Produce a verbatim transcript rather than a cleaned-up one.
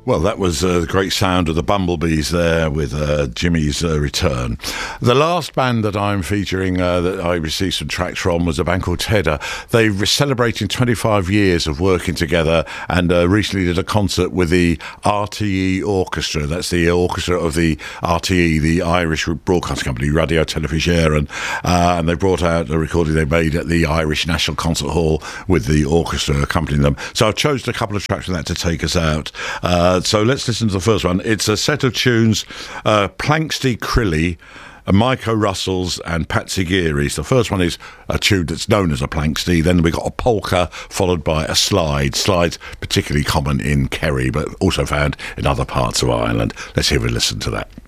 Well, that was uh, the great sound of the Bumblebees there with uh, Jimmy's uh, Return. The last band that I'm featuring uh, that I received some tracks from was a band called Tedder. They were celebrating twenty-five years of working together and uh, recently did a concert with the R T E Orchestra. That's the orchestra of the R T E, the Irish broadcast company, Radio Televisión, uh, and they brought out a recording they made at the Irish National Concert Hall with the orchestra accompanying them. So I've chosen a couple of tracks from that to take us out. Uh, so let's listen to the first one. It's a set of tunes, uh, Planxty Crilly, uh, Mike O'Russells and Patsy Geary's. The first one is a tune that's known as a Planxty. Then we got a polka followed by a slide. Slide's particularly common in Kerry, but also found in other parts of Ireland. Let's hear a listen to that.